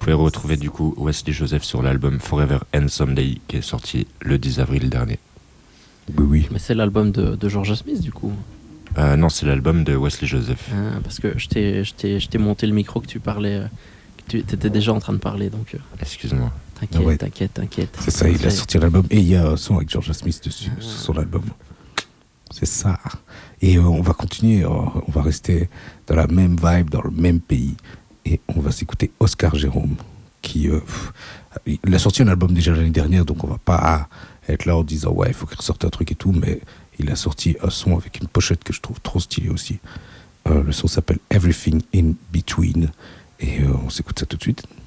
pouvez retrouver du coup Wesley Joseph sur l'album Forever and Someday qui est sorti le 10 avril dernier. Oui. Mais c'est l'album de George Smith du coup. Non, c'est l'album de Wesley Joseph. Parce que je t'ai monté le micro que tu parlais, que tu étais déjà en train de parler, donc Excuse-moi. T'inquiète. C'est ça, il a sorti l'album et il y a un son avec George Smith dessus, sur son album. C'est ça. Et on va continuer, on va rester dans la même vibe, dans le même pays. Et on va s'écouter Oscar Jérôme, qui il a sorti un album déjà l'année dernière, donc on va pas être là en disant ouais, il faut qu'il ressorte un truc et tout, mais il a sorti un son avec une pochette que je trouve trop stylée aussi. Le son s'appelle Everything in Between. Et on s'écoute ça tout de suite.